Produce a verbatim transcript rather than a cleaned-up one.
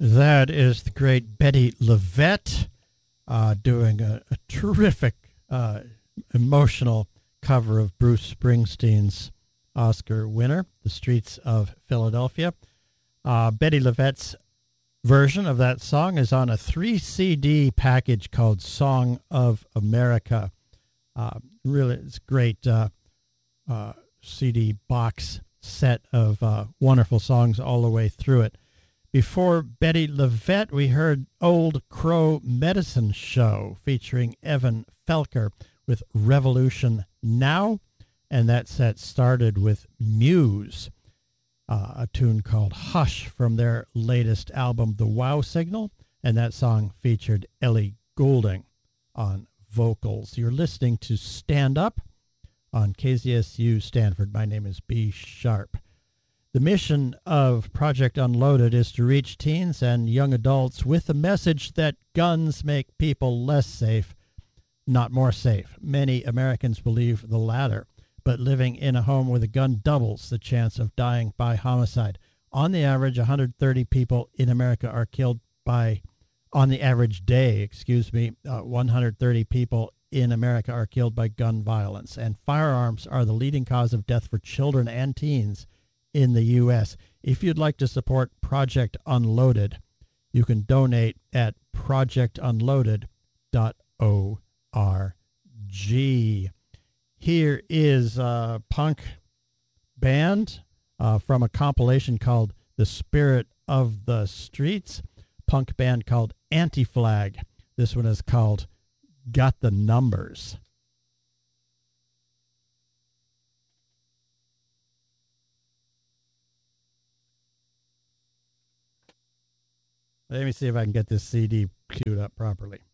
That is the great Betty LaVette uh, doing a, a terrific, uh, emotional cover of Bruce Springsteen's Oscar winner, The Streets of Philadelphia. Uh, Betty LaVette's version of that song is on a three C D package called Song of America. Uh, really, it's a great uh, uh, C D box set of uh, wonderful songs all the way through it. Before Betty LaVette, we heard Old Crow Medicine Show featuring Evan Felker with Revolution Now, and that set started with Muse, uh, a tune called Hush from their latest album, The Wow Signal, and that song featured Ellie Goulding on vocals. You're listening to Stand Up on K Z S U Stanford. My name is B. Sharp. The mission of Project Unloaded is to reach teens and young adults with the message that guns make people less safe, not more safe. Many Americans believe the latter, but living in a home with a gun doubles the chance of dying by homicide. On the average, one hundred thirty people in America are killed by, on the average day, excuse me, uh, one hundred thirty people in America are killed by gun violence, and firearms are the leading cause of death for children and teens in the U S. If you'd like to support Project Unloaded, you can donate at project unloaded dot org. Here is a punk band uh, from a compilation called The Spirit of the Streets, punk band called Anti-Flag. This one is called Got the Numbers. Let me see if I can get this C D queued up properly.